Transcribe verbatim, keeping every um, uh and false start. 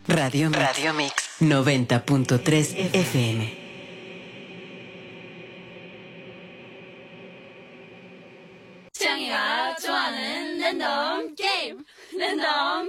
Radio Mix, Radio Mix noventa punto tres F M. 지향이가 좋아하는 랜덤 게임 랜덤